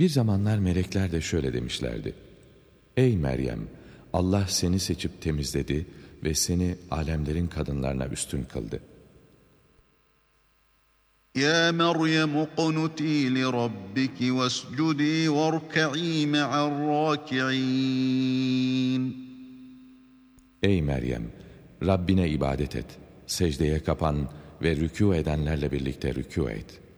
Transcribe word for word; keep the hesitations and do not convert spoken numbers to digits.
Bir zamanlar melekler de şöyle demişlerdi: Ey Meryem! Allah seni seçip temizledi ve seni alemlerin kadınlarına üstün kıldı. Ya Meryem kunuti li rabbiki vescudi verka'i ma'ar raki'in. Ey Meryem! Rabbine ibadet et, secdeye kapan ve rükû edenlerle birlikte rükû et.